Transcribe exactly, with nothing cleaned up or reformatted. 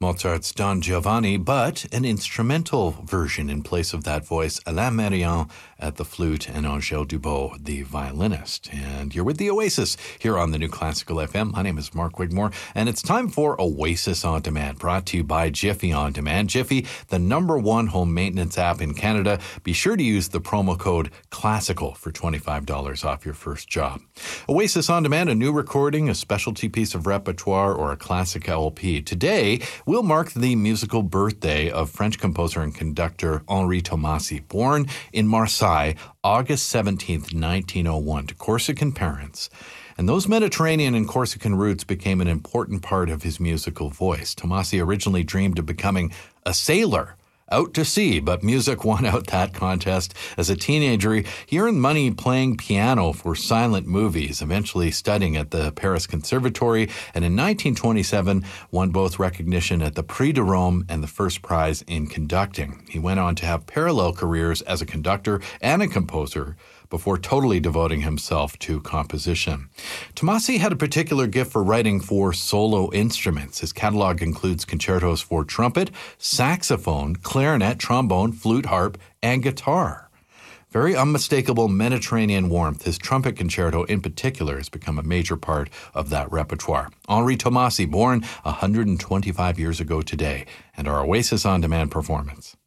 Mozart's Don Giovanni, but an instrumental version in place of that voice, Alain Mérian at the flute and Angèle Dubot, the violinist. And you're with the Oasis here on the New Classical F M. My name is Mark Wigmore, and it's time for Oasis On Demand, brought to you by Jiffy On Demand. Jiffy, the number one home maintenance app in Canada. Be sure to use the promo code CLASSICAL for twenty-five dollars off your first job. Oasis On Demand, a new recording, a specialty piece of repertoire, or a classic L P. Today, we'll mark the musical birthday of French composer and conductor Henri Tomasi, born in Marseille, August seventeenth, nineteen oh one, to Corsican parents. And those Mediterranean and Corsican roots became an important part of his musical voice. Tomasi originally dreamed of becoming a sailor out to sea, but music won out that contest. As a teenager, he earned money playing piano for silent movies, eventually studying at the Paris Conservatory, and in nineteen twenty-seven won both recognition at the Prix de Rome and the first prize in conducting. He went on to have parallel careers as a conductor and a composer before totally devoting himself to composition. Tomasi had a particular gift for writing for solo instruments. His catalog includes concertos for trumpet, saxophone, clarinet, trombone, flute, harp, and guitar. Very unmistakable Mediterranean warmth. His trumpet concerto in particular has become a major part of that repertoire. Henri Tomasi, born one hundred twenty-five years ago today, and our Oasis On Demand performance.